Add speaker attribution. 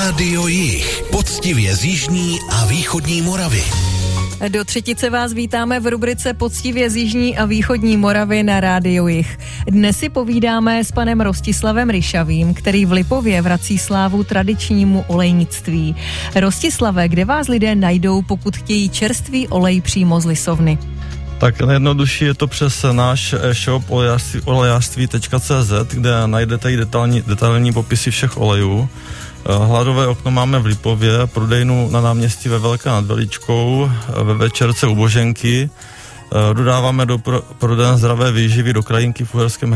Speaker 1: Rádio Jih, poctivě z jižní a východní Moravy.
Speaker 2: Do třetice vás vítáme v rubrice Poctivě z jižní a východní Moravy na Rádiu Jih. Dnes si povídáme s panem Rostislavem Ryšavým, který v Lipově vrací slávu tradičnímu olejnictví. Rostislave, kde vás lidé najdou, pokud chtějí čerstvý olej přímo z lisovny?
Speaker 3: Tak nejjednodušší je to přes náš e-shop olejářství.cz, kde najdete i detailní popisy všech olejů. Hladové okno máme v Lipově, prodejnu na náměstí ve Velké nad Veličkou, ve Večerce u Boženky. Dodáváme do prodejen zdravé výživy do Krajinky v Uherském